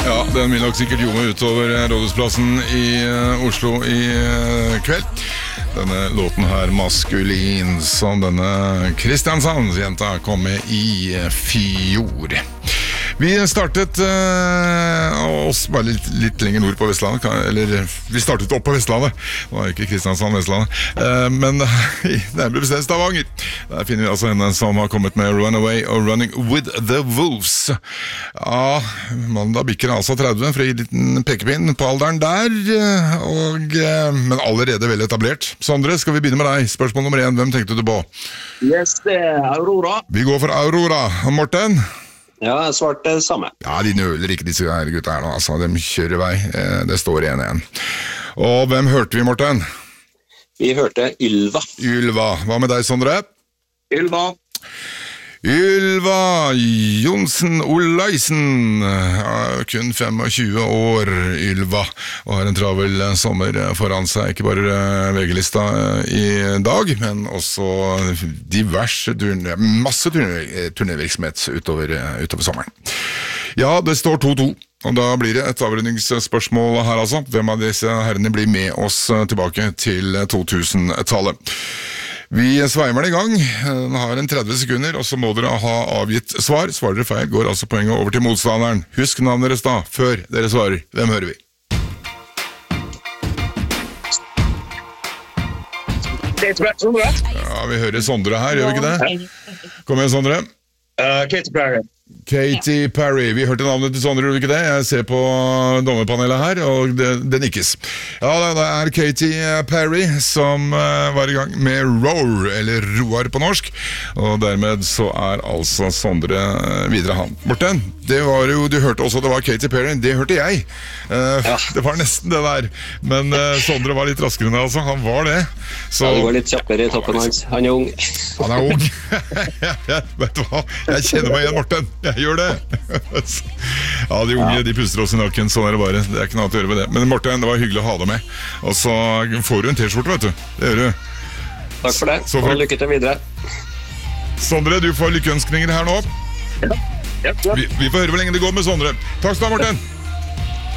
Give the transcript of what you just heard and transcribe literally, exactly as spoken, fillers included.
Ja, den vil nok sikkert jomme utover Rådhusplassen i uh, Oslo i uh, kveld. Denne låten her, Maskulin, som denne Kristiansandsjenta kom med i uh, fjor. Vi startet uh, oss bare litt, litt lenger nord på Vestlandet, eller vi startet opp på Vestlandet, det var ikke Kristiansand, Vestlandet, uh, men det ble bestemt Stavanger. Der finner vi altså henne som har kommet med Runaway og Running with the Wolves. Ja, mandag bikker altså tretti, for å gi liten pekepinn på alderen der, og, uh, men allerede vel etablert. Sondre, skal vi begynne med deg? Spørsmål nummer én, hvem tenkte du på? Yes, det er Aurora. Vi går for Aurora. Morten? Ja, jeg svarte det samme. Ja, de nøler ikke disse her gutta her nå, altså. De kjører vei. Det står en igjen. Og hvem hørte vi, Morten? Vi hørte Ylva. Ylva. Hva med deg, Sondre? Ylva. Ylva Jonsen Olaisen, ja, kun tjuefem år, Ylva, og har en travel sommer foran seg, ikke bare V G-lista i dag, men også diverse turne, masse turne, turnevirksomhet utover, utover sommeren. Ja, det står to to, og da blir det et avrundingsspørsmål her altså. Hvem av disse herrene blir med oss tilbake til to-tusen-tallet? Vi sveimer den i gang. Den har en tretti sekunder, og så må dere ha avgitt svar. Svarer dere feil, går altså poenget over til motstanderen. Husk navnet deres da, før dere svarer. Hvem hører vi? Ja, vi hører Sondre her, gjør vi ikke det? Kom igjen, Sondre. Uh, Katy Perry. Katy Perry. Vi hørte navnet til Sondre, gjorde vi ikke det? Jeg ser på dommerpanelet her, og det, det nikkes. Ja, det er Katy Perry som uh, var i gang med Roar, eller Roar på norsk, og dermed så er altså Sondre uh, videre han. Morten, det var jo, du hørte også det var Katy Perry, det hørte jeg. Uh, ja. Det var nesten det der, men uh, Sondre var litt raskere enn det, altså. Han var det. Så, ja, det går litt kjappere i toppen hans. Han er ung. Han er ung. Vet du hva? Jeg kjenner meg igjen, Morten. Jeg gjør det. Ja, de unge, de puster oss i nakken, sånn er det bare. Det er ikke noe å gjøre med det. Men Morten, det var hyggelig å ha deg med. Og så får du en t-skjorte, vet du. Det gjør du. Takk for det. Så får... lykke til videre. Sondre, du får lykkeønskninger her nå. Ja. Ja, ja. Vi, vi får høre hvor lenge det går med Sondre. Takk skal du ha, Morten.